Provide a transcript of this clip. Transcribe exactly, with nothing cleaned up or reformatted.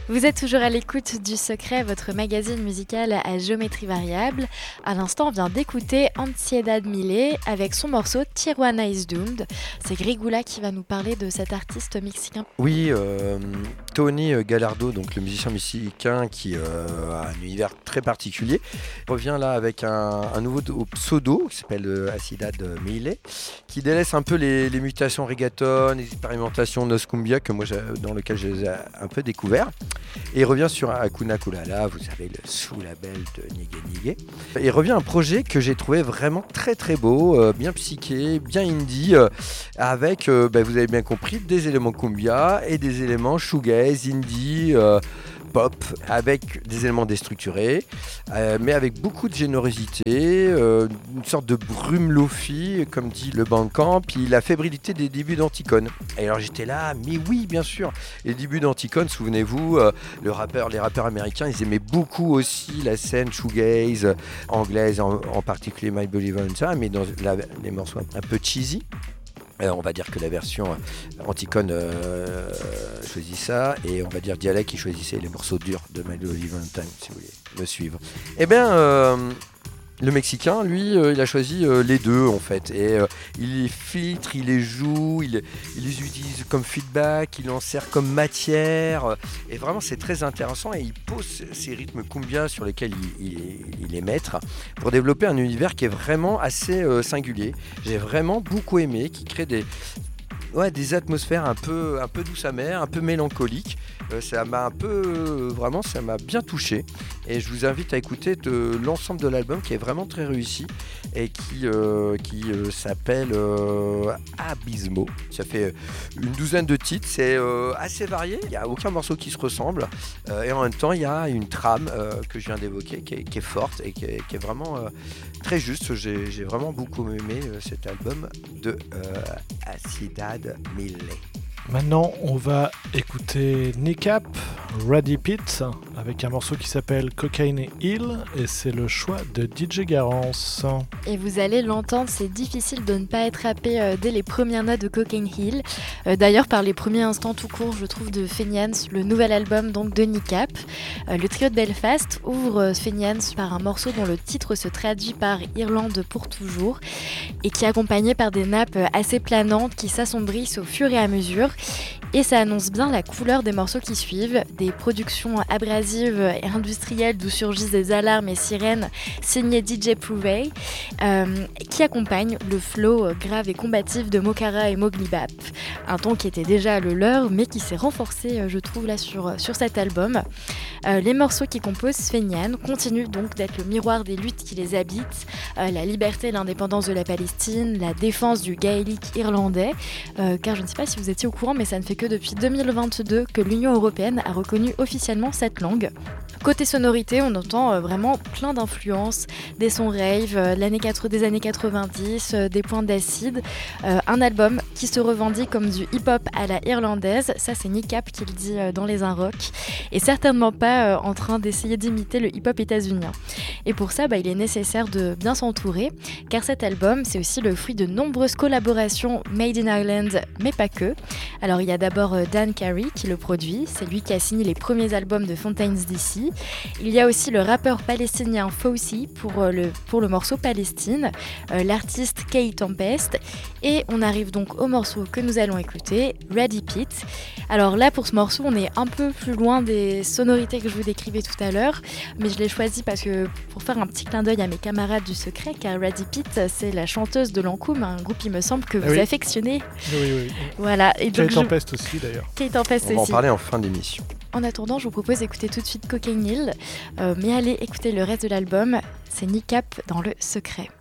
Vous êtes toujours à l'écoute du Secret, votre magazine musical à géométrie variable. À l'instant, on vient d'écouter Ansiedad Millet avec son morceau Tijuana is Doomed. C'est Grigula qui va nous parler de cet artiste mexicain. Oui, euh, Tony Gallardo, donc le musicien mexicain qui euh, a un univers très particulier, revient là avec un, un nouveau pseudo qui s'appelle euh, Ansiedad Millet, qui délaisse un peu les, les mutations reggaeton, les expérimentations Noscumbia que moi, dans lequel je les ai un peu découvert. Et il revient sur Hakuna Kulala, vous savez, le sous-label de Nigue Nigue. Et il revient un projet que j'ai trouvé vraiment très très beau, euh, bien psyché, bien indie, euh, avec, euh, bah, vous avez bien compris, des éléments cumbia et des éléments shoegaze, indie, euh, pop, avec des éléments déstructurés, euh, mais avec beaucoup de générosité, euh, une sorte de brume lofi, comme dit le Bandcamp, puis la fébrilité des débuts d'Anticone. Et alors j'étais là, mais oui, bien sûr, les débuts d'Anticone, souvenez-vous, euh, le rappeur, les rappeurs américains, ils aimaient beaucoup aussi la scène shoegaze euh, anglaise, en, en particulier My Believer and ça, mais dans la, les morceaux un peu cheesy. Euh, on va dire que la version Anticone euh, choisit ça, et on va dire Dialect qui choisissait les morceaux durs de My Bloody Valentine, si vous voulez me suivre. Eh bien, euh, le Mexicain, lui, euh, il a choisi euh, les deux en fait, et euh, il les filtre, il les joue, il, il les utilise comme feedback, il en sert comme matière, et vraiment c'est très intéressant, et il pose ces rythmes cumbia sur lesquels il, il, il est maître pour développer un univers qui est vraiment assez euh, singulier. J'ai vraiment beaucoup aimé, qui crée des... Ouais, des atmosphères un peu, un peu douce amère, un peu mélancoliques. Euh, ça m'a un peu, euh, vraiment, ça m'a bien touché. Et je vous invite à écouter de l'ensemble de l'album qui est vraiment très réussi et qui, euh, qui euh, s'appelle euh, Abismo. Ça fait une douzaine de titres, c'est euh, assez varié. Il n'y a aucun morceau qui se ressemble. Euh, et en même temps, il y a une trame euh, que je viens d'évoquer qui est, qui est forte et qui est, qui est vraiment euh, très juste. J'ai, j'ai vraiment beaucoup aimé euh, cet album de euh, Ansiedad Millet. Maintenant, on va écouter Nickap, Ready Pit, avec un morceau qui s'appelle Cocaine Hill, et c'est le choix de D J Garance. Et vous allez l'entendre, c'est difficile de ne pas être happé euh, dès les premières notes de Cocaine Hill. Euh, d'ailleurs, par les premiers instants tout court, je trouve, de Fenians, le nouvel album donc de Nickap. Euh, le trio de Belfast ouvre euh, Fenians par un morceau dont le titre se traduit par Irlande pour toujours, et qui est accompagné par des nappes assez planantes qui s'assombrissent au fur et à mesure. Et ça annonce bien la couleur des morceaux qui suivent, des productions abrasives et industrielles d'où surgissent des alarmes et sirènes signées D J Provey, euh, qui accompagnent le flow grave et combatif de Mokara et Moglibap, un ton qui était déjà le leur mais qui s'est renforcé, je trouve, là sur, sur cet album. Euh, les morceaux qui composent Fenian continuent donc d'être le miroir des luttes qui les habitent, euh, la liberté et l'indépendance de la Palestine, la défense du gaélique irlandais, euh, car je ne sais pas si vous étiez au courant, mais ça ne fait que depuis deux mille vingt-deux que l'Union européenne a reconnu officiellement cette langue. Côté sonorité, on entend euh, vraiment plein d'influences, des sons rave, euh, l'année quatre, des années quatre-vingt-dix, euh, des points d'acide, euh, un album qui se revendique comme du hip-hop à la irlandaise, ça c'est Nickap qui le dit euh, dans Les Un Rock, et certainement pas euh, en train d'essayer d'imiter le hip-hop états-unien. Et pour ça, bah, il est nécessaire de bien s'entourer, car cet album c'est aussi le fruit de nombreuses collaborations made in Ireland, mais pas que. Alors il y a d'abord euh, Dan Carey qui le produit, c'est lui qui a signé les premiers albums de Fontaines D C. Il y a aussi le rappeur palestinien Fawzi pour, euh, le, pour le morceau Palestine, euh, l'artiste Kay Tempest, et on arrive donc au morceau que nous allons écouter, Ready Pit. Alors là pour ce morceau on est un peu plus loin des sonorités que je vous décrivais tout à l'heure, mais je l'ai choisi parce que pour faire un petit clin d'œil à mes camarades du secret, car Ready Pit c'est la chanteuse de Lancôme, un groupe il me semble que vous oui. affectionnez. Oui, oui. Voilà. Et donc Kay Tempest je... aussi d'ailleurs. Kay Tempest On va en aussi. parler en fin d'émission. En attendant, je vous propose d'écouter tout de suite Cocaine Hill, euh, mais allez écouter le reste de l'album, c'est Nickap dans Le Secret.